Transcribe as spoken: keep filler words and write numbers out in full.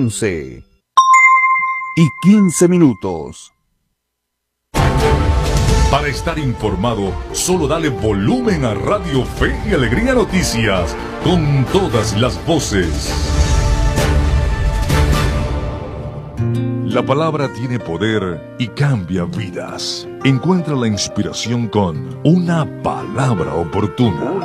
once y quince minutos. Para estar informado, solo dale volumen a Radio Fe y Alegría Noticias, con todas las voces. La palabra tiene poder y cambia vidas. Encuentra la inspiración con una palabra oportuna.